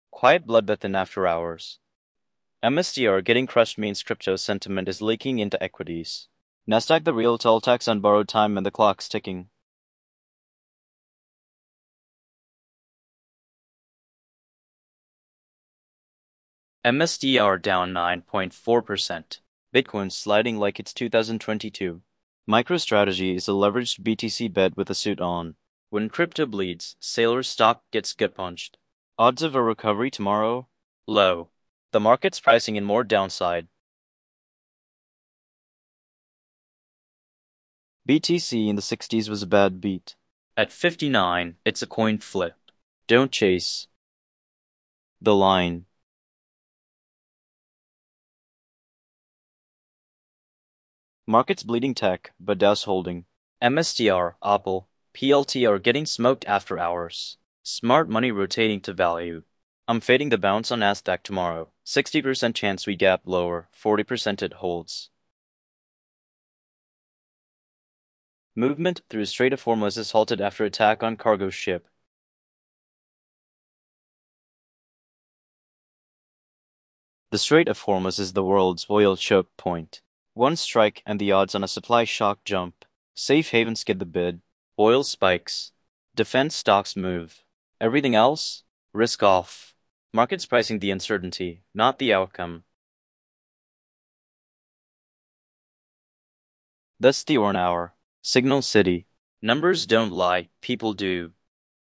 Quiet bloodbath in after hours. MSTR getting crushed means crypto sentiment is leaking into equities. Nasdaq the real toll tax on borrowed time and the clock's ticking. MSTR down 9.4%. Bitcoin sliding like it's 2022. MicroStrategy is a leveraged BTC bet with a suit on. When crypto bleeds, Sailor's stock gets gut punched. Odds of a recovery tomorrow? Low. The market's pricing in more downside. BTC in the 60s was a bad beat. At 59, it's a coin flip. Don't chase the line. Market's bleeding tech, but Dow's holding. MSTR, Apple, PLT are getting smoked after hours. Smart money rotating to value. I'm fading the bounce on Nasdaq tomorrow. 60% chance we gap lower, 40% it holds. Movement through Strait of Hormuz is halted after attack on cargo ship. The Strait of Hormuz is the world's oil choke point. One strike and the odds on a supply shock jump. Safe havens get the bid. Oil spikes. Defense stocks move. Everything else? Risk off. Markets pricing the uncertainty, not the outcome. That's the Orn Hour. Signal City. Numbers don't lie, people do.